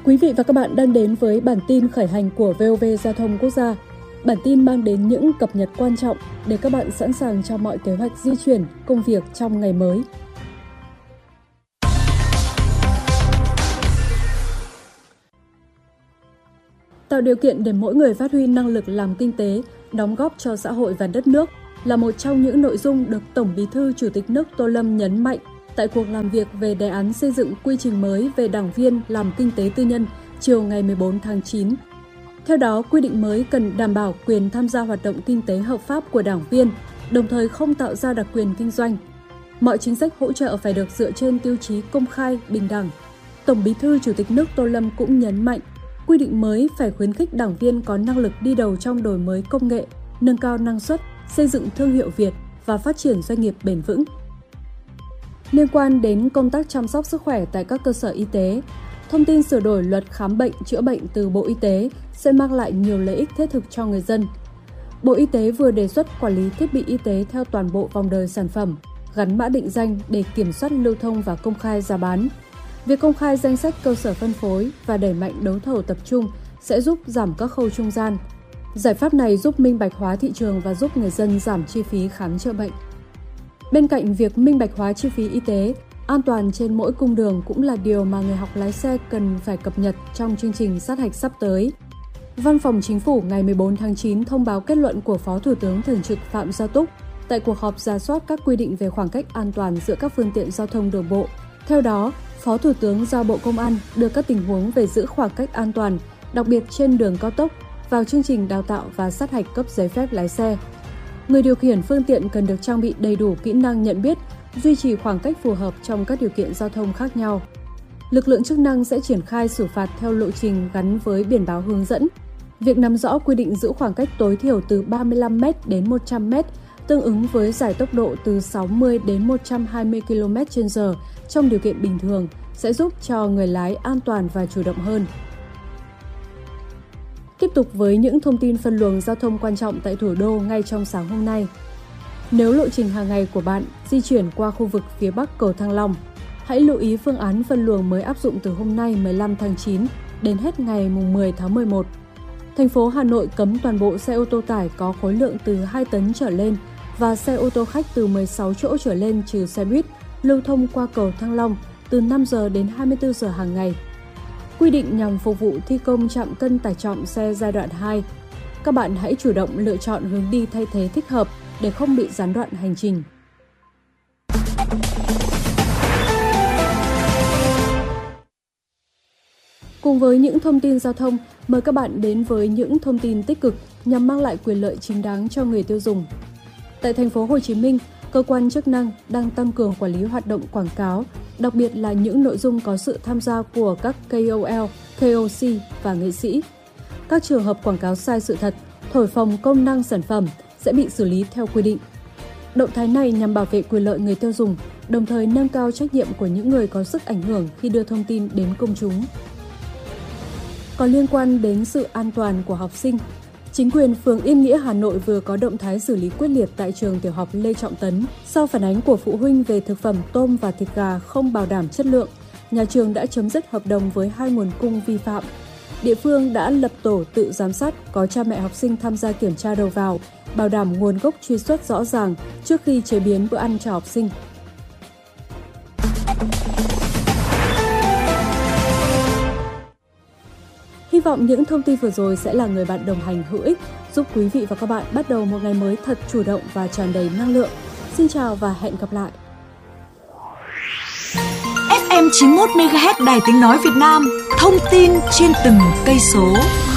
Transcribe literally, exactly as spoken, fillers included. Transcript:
Quý vị và các bạn đang đến với bản tin khởi hành của vê o vê Giao thông Quốc gia. Bản tin mang đến những cập nhật quan trọng để các bạn sẵn sàng cho mọi kế hoạch di chuyển, công việc trong ngày mới. Tạo điều kiện để mỗi người phát huy năng lực làm kinh tế, đóng góp cho xã hội và đất nước là một trong những nội dung được Tổng Bí thư Chủ tịch nước Tô Lâm nhấn mạnh tại cuộc làm việc về đề án xây dựng quy trình mới về đảng viên làm kinh tế tư nhân chiều ngày mười bốn tháng chín. Theo đó, quy định mới cần đảm bảo quyền tham gia hoạt động kinh tế hợp pháp của đảng viên, đồng thời không tạo ra đặc quyền kinh doanh. Mọi chính sách hỗ trợ phải được dựa trên tiêu chí công khai, bình đẳng. Tổng Bí thư Chủ tịch nước Tô Lâm cũng nhấn mạnh, quy định mới phải khuyến khích đảng viên có năng lực đi đầu trong đổi mới công nghệ, nâng cao năng suất, xây dựng thương hiệu Việt và phát triển doanh nghiệp bền vững. Liên quan đến công tác chăm sóc sức khỏe tại các cơ sở y tế, thông tin sửa đổi luật khám bệnh chữa bệnh từ Bộ Y tế sẽ mang lại nhiều lợi ích thiết thực cho người dân. Bộ Y tế vừa đề xuất quản lý thiết bị y tế theo toàn bộ vòng đời sản phẩm, gắn mã định danh để kiểm soát lưu thông và công khai giá bán. Việc công khai danh sách cơ sở phân phối và đẩy mạnh đấu thầu tập trung sẽ giúp giảm các khâu trung gian. Giải pháp này giúp minh bạch hóa thị trường và giúp người dân giảm chi phí khám chữa bệnh. Bên cạnh việc minh bạch hóa chi phí y tế, an toàn trên mỗi cung đường cũng là điều mà người học lái xe cần phải cập nhật trong chương trình sát hạch sắp tới. Văn phòng Chính phủ ngày mười bốn tháng chín thông báo kết luận của Phó Thủ tướng Thường trực Phạm Gia Túc tại cuộc họp rà soát các quy định về khoảng cách an toàn giữa các phương tiện giao thông đường bộ. Theo đó, Phó Thủ tướng giao Bộ Công an đưa các tình huống về giữ khoảng cách an toàn, đặc biệt trên đường cao tốc, vào chương trình đào tạo và sát hạch cấp giấy phép lái xe. Người điều khiển phương tiện cần được trang bị đầy đủ kỹ năng nhận biết, duy trì khoảng cách phù hợp trong các điều kiện giao thông khác nhau. Lực lượng chức năng sẽ triển khai xử phạt theo lộ trình gắn với biển báo hướng dẫn. Việc nắm rõ quy định giữ khoảng cách tối thiểu từ ba mươi lăm mét đến một trăm mét, tương ứng với giải tốc độ từ sáu mươi đến một trăm hai mươi ki lô mét trên giờ trong điều kiện bình thường sẽ giúp cho người lái an toàn và chủ động hơn. Tiếp tục với những thông tin phân luồng giao thông quan trọng tại thủ đô ngay trong sáng hôm nay. Nếu lộ trình hàng ngày của bạn di chuyển qua khu vực phía Bắc cầu Thăng Long, hãy lưu ý phương án phân luồng mới áp dụng từ hôm nay mười lăm tháng chín đến hết ngày mười tháng mười một. Thành phố Hà Nội cấm toàn bộ xe ô tô tải có khối lượng từ hai tấn trở lên và xe ô tô khách từ mười sáu chỗ trở lên trừ xe buýt lưu thông qua cầu Thăng Long từ năm giờ đến hai mươi tư giờ hàng ngày. Quy định nhằm phục vụ thi công trạm cân tải trọng xe giai đoạn hai. Các bạn hãy chủ động lựa chọn hướng đi thay thế thích hợp để không bị gián đoạn hành trình. Cùng với những thông tin giao thông, mời các bạn đến với những thông tin tích cực nhằm mang lại quyền lợi chính đáng cho người tiêu dùng. Tại thành phố Hồ Chí Minh, cơ quan chức năng đang tăng cường quản lý hoạt động quảng cáo, đặc biệt là những nội dung có sự tham gia của các K O L, K O C và nghệ sĩ. Các trường hợp quảng cáo sai sự thật, thổi phồng công năng sản phẩm sẽ bị xử lý theo quy định. Động thái này nhằm bảo vệ quyền lợi người tiêu dùng, đồng thời nâng cao trách nhiệm của những người có sức ảnh hưởng khi đưa thông tin đến công chúng. Còn liên quan đến sự an toàn của học sinh, chính quyền phường Yên Nghĩa, Hà Nội vừa có động thái xử lý quyết liệt tại trường tiểu học Lê Trọng Tấn. Sau phản ánh của phụ huynh về thực phẩm tôm và thịt gà không bảo đảm chất lượng, nhà trường đã chấm dứt hợp đồng với hai nguồn cung vi phạm. Địa phương đã lập tổ tự giám sát có cha mẹ học sinh tham gia kiểm tra đầu vào, bảo đảm nguồn gốc truy xuất rõ ràng trước khi chế biến bữa ăn cho học sinh. Hy vọng những thông tin vừa rồi sẽ là người bạn đồng hành hữu ích, giúp quý vị và các bạn bắt đầu một ngày mới thật chủ động và tràn đầy năng lượng. Xin chào và hẹn gặp lại! ép em chín mươi mốt mê ga héc Đài Tiếng Nói Việt Nam, thông tin trên từng cây số.